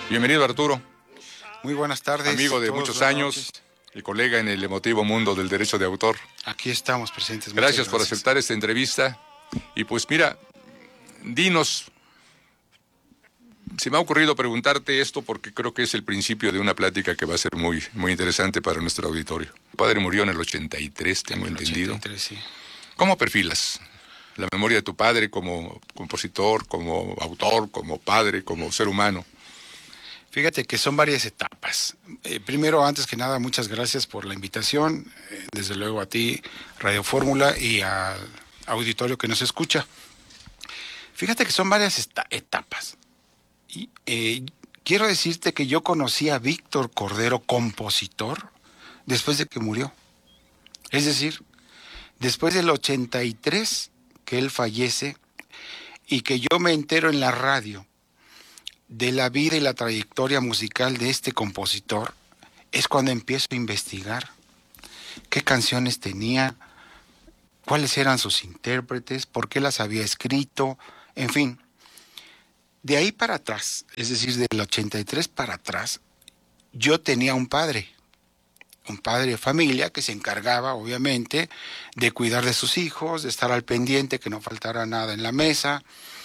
Bienvenido, Arturo, Muy buenas tardes. amigo de todos, muchos buenas años noches. y colega en el emotivo mundo del derecho de autor. Aquí estamos presentes. Muchas Gracias por aceptar esta entrevista. Y pues mira, dinos, se me ha ocurrido preguntarte esto porque creo que es el principio de una plática que va a ser muy, muy interesante para nuestro auditorio. Tu padre murió en el 83, tengo En el entendido. 83, sí. ¿Cómo perfilas la memoria de tu padre como compositor, como autor, como padre, como ser humano? Fíjate que son varias etapas. Primero, antes que nada, muchas gracias por la invitación. Desde luego a ti, Radio Fórmula, y al auditorio que nos escucha. Fíjate que son varias etapas. Y, quiero decirte que yo conocí a Víctor Cordero, compositor, después de que murió. Es decir, después del 83 que él fallece y que yo me entero en la radio de la vida y la trayectoria musical de este compositor, es cuando empiezo a investigar qué canciones tenía, cuáles eran sus intérpretes, por qué las había escrito, en fin. De ahí para atrás, es decir, del 83 para atrás, yo tenía un padre de familia que se encargaba, obviamente, de cuidar de sus hijos, de estar al pendiente, que no faltara nada en la mesa,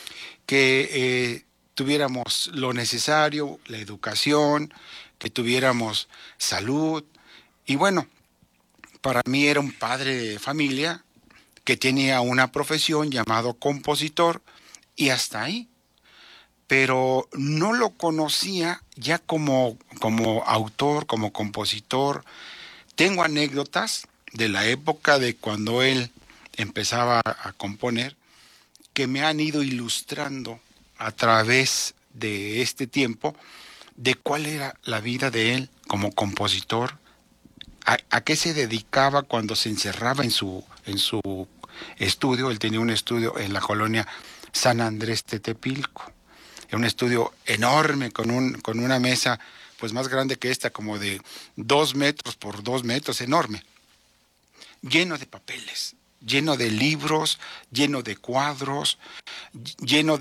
que tuviéramos lo necesario, la educación, que tuviéramos salud. Y bueno, para mí era un padre de familia que tenía una profesión llamado compositor y hasta ahí. Pero no lo conocía ya como autor, como compositor. Tengo anécdotas de la época de cuando él empezaba a componer que me han ido ilustrando a través de este tiempo de cuál era la vida de él como compositor, a qué se dedicaba cuando se encerraba en su estudio. Él tenía un estudio en la colonia San Andrés Tetepilco. Era un estudio enorme con una mesa pues más grande que esta, como de 2 metros por 2 metros, enorme, lleno de papeles, lleno de libros, lleno de cuadros, lleno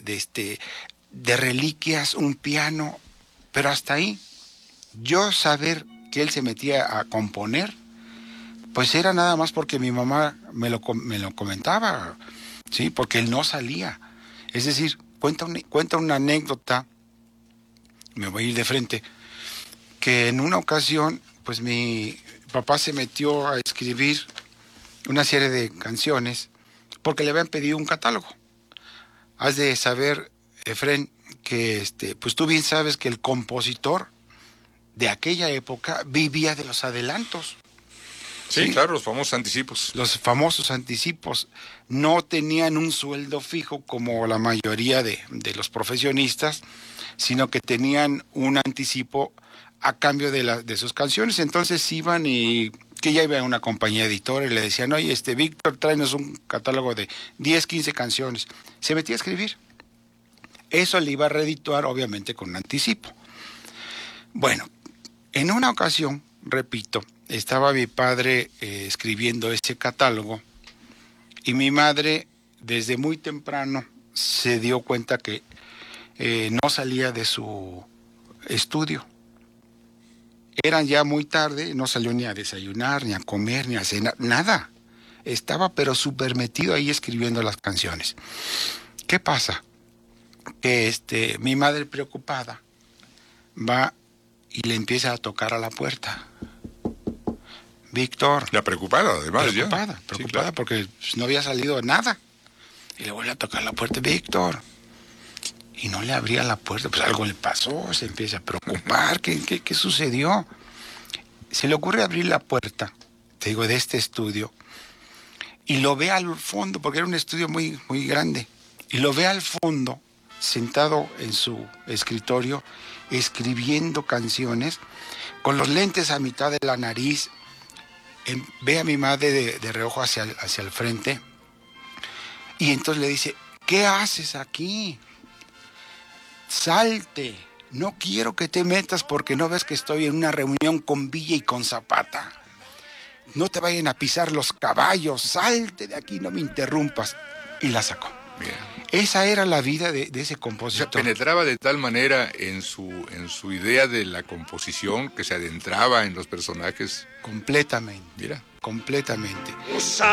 de reliquias, un piano, pero hasta ahí. Yo saber que él se metía a componer, pues era nada más porque mi mamá me lo comentaba, ¿sí? Porque él no salía. Es decir, cuenta una anécdota, me voy a ir de frente, que en una ocasión, pues mi papá se metió a escribir una serie de canciones porque le habían pedido un catálogo. Has de saber, Efren, que pues tú bien sabes que el compositor de aquella época vivía de los adelantos. Sí, ¿Sí? claro, los famosos anticipos. Los famosos anticipos no tenían un sueldo fijo como la mayoría de los profesionistas, sino que tenían un anticipo a cambio de sus canciones. Entonces iban y que ya iba a una compañía editora y le decían, oye, Víctor, tráenos un catálogo de 10, 15 canciones. Se metía a escribir. Eso le iba a redituar, obviamente, con un anticipo. Bueno, en una ocasión, repito, estaba mi padre escribiendo ese catálogo y mi madre, desde muy temprano, se dio cuenta que no salía de su estudio. Eran ya muy tarde, no salió ni a desayunar, ni a comer, ni a cenar, nada. Estaba pero súper metido ahí escribiendo las canciones. ¿Qué pasa? Que mi madre, preocupada, va y le empieza a tocar a la puerta. Víctor. La preocupada, además, preocupada, sí, claro, porque no había salido nada. Y le vuelve a tocar la puerta, Víctor. Y no le abría la puerta, pues algo le pasó, se empieza a preocupar, ¿qué sucedió? Se le ocurre abrir la puerta, te digo, de este estudio, y lo ve al fondo, porque era un estudio muy, muy grande, y lo ve al fondo, sentado en su escritorio, escribiendo canciones, con los lentes a mitad de la nariz. Ve a mi madre de reojo hacia el frente, y entonces le dice, ¿qué haces aquí? Salte, no quiero que te metas porque no ves que estoy en una reunión con Villa y con Zapata. No te vayan a pisar los caballos, salte de aquí, no me interrumpas. Y la sacó. Mira. Esa era la vida de ese O sea, compositor. penetraba de tal manera en su idea de la composición que se adentraba en los personajes. Completamente, Mira. completamente.